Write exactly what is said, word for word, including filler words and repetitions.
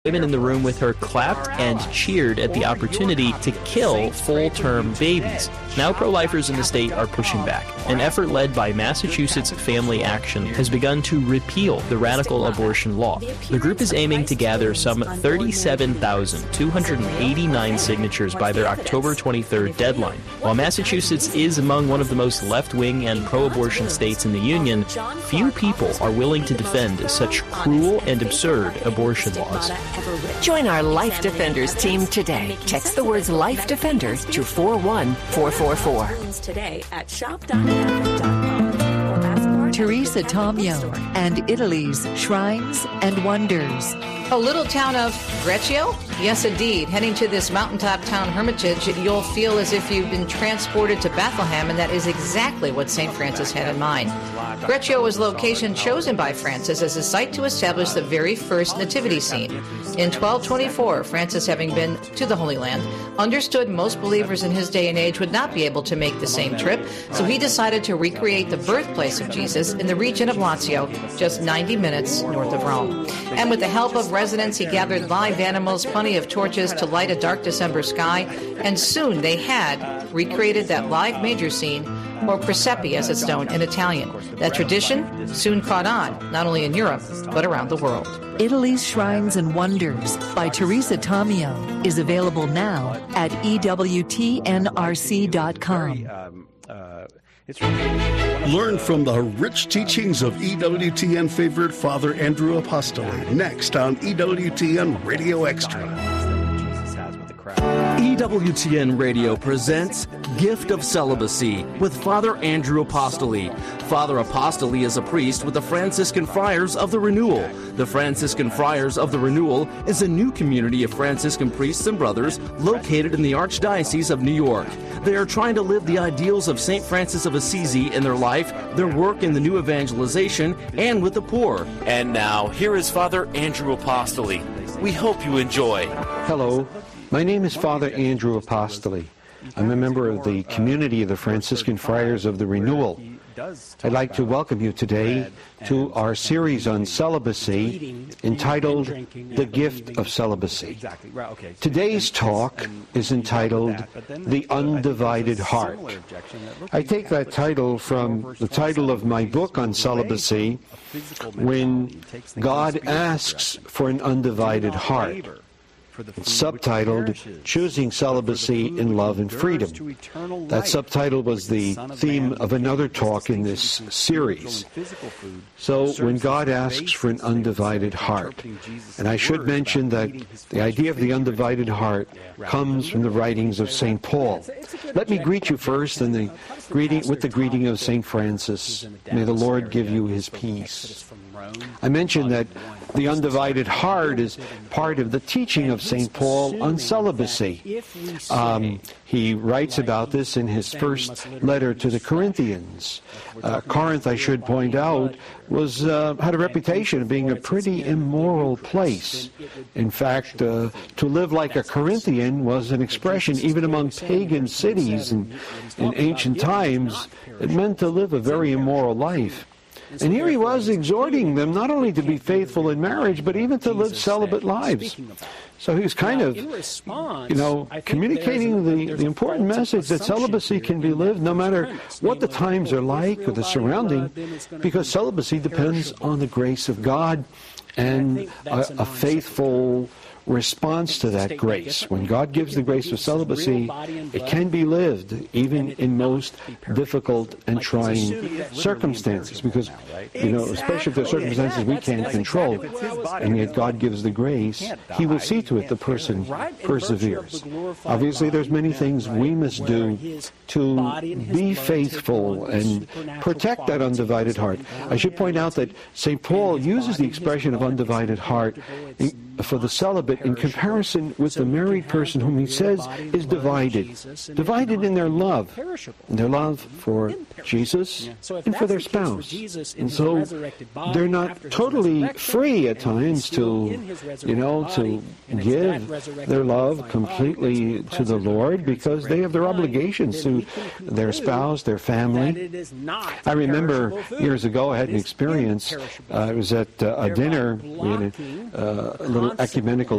Women in the room with her clapped and cheered at the opportunity to kill full-term babies. Now pro-lifers in the state are pushing back. An effort led by Massachusetts Family Action has begun to repeal the radical abortion law. The group is aiming to gather some thirty-seven thousand two hundred eighty-nine signatures by their October twenty-third deadline. While Massachusetts is among one of the most left-wing and pro-abortion states in the Union, few people are willing to defend such cruel and absurd abortion laws. Join our Life Defenders team today. Text the words Life Defenders to four one four four four. Today at shop dot catholic dot com. Teresa Tomeo and Italy's Shrines and Wonders. A little town of Greccio? Yes, indeed. Heading to this mountaintop town hermitage, you'll feel as if you've been transported to Bethlehem, and that is exactly what Saint Francis had in mind. Greccio was the location chosen by Francis as a site to establish the very first nativity scene. In twelve twenty-four, Francis, having been to the Holy Land, understood most believers in his day and age would not be able to make the same trip, so he decided to recreate the birthplace of Jesus in the region of Lazio, just ninety minutes north of Rome. And with the help of residents, he gathered live animals, plenty of torches to light a dark December sky, and soon they had recreated that live major scene, or presepe as it's known in Italian. That tradition soon caught on, not only in Europe, but around the world. Italy's Shrines and Wonders by Teresa Tomeo is available now at E W T N R C dot com. Learn from the rich teachings of E W T N favorite Father Andrew Apostoli next on E W T N Radio Extra. E W T N Radio presents Gift of Celibacy with Father Andrew Apostoli. Father Apostoli is a priest with the Franciscan Friars of the Renewal. The Franciscan Friars of the Renewal is a new community of Franciscan priests and brothers located in the Archdiocese of New York. They are trying to live the ideals of Saint Francis of Assisi in their life, their work in the new evangelization, and with the poor. And now, here is Father Andrew Apostoli. We hope you enjoy. Hello. My name is Father Andrew Apostoli. I'm a member of the community of the Franciscan Friars of the Renewal. I'd like to welcome you today to our series on celibacy entitled The Gift of Celibacy. Today's talk is entitled The Undivided Heart. I take that title from the title of my book on celibacy, When God Asks for an Undivided Heart. It's subtitled, Choosing Celibacy in Love and Freedom. That subtitle was the theme of another talk in this series. So, when God asks for an undivided heart. And I should mention that the idea of the undivided heart comes from the writings of Saint Paul. Let me greet you first in the greeting, with the greeting of Saint Francis. May the Lord give you his peace. I mentioned that the undivided heart is part of the teaching of Saint Paul on celibacy. Um, he writes about this in his first letter to the Corinthians. Uh, Corinth, I should point out, was uh, had a reputation of being a pretty immoral place. In fact, uh, to live like a Corinthian was an expression even among pagan cities in, in ancient times. It meant to live a very immoral life. And here he was exhorting them not only to be faithful in marriage, but even to live celibate lives. So he was kind of, you know, communicating the, the important message that celibacy can be lived no matter what the times are like or the surrounding, because celibacy depends on the grace of God and a, a faithful response to that grace. When God gives the grace of celibacy, it can be lived even in most difficult and trying circumstances, because, you know, especially if there are circumstances we can't control, and yet God gives the grace, he will see to it the person perseveres. Obviously, there's many things we must do to be faithful and protect that undivided heart. I should point out that Saint Paul uses the expression of undivided heart for the celibate in comparison with the married person whom he says is divided. Divided in their love. In their love for Jesus and for their spouse. And so they're not totally free at times to, you know, to give their love completely to the Lord, because they have their obligations to their spouse, their family. I remember years ago I had an experience. Uh, I was at uh, a dinner. We had a, uh, a little ecumenical